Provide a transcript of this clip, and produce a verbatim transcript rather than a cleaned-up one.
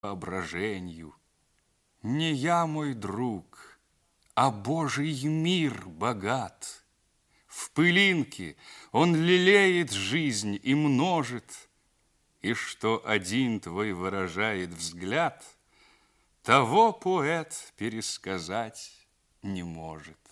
воображенью. Не я, мой друг, а Божий мир богат. В пылинке он лелеет жизнь и множит, и что один твой выражает взгляд, того поэт пересказать не может.